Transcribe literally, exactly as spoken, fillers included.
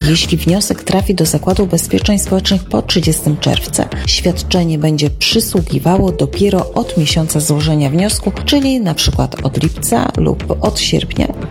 jeśli wniosek trafi do Zakładu Ubezpieczeń Społecznych po trzydziestego czerwca. Świadczenie będzie przysługiwało dopiero od miesiąca złożenia wniosku, czyli na przykład od lipca lub od sierpnia.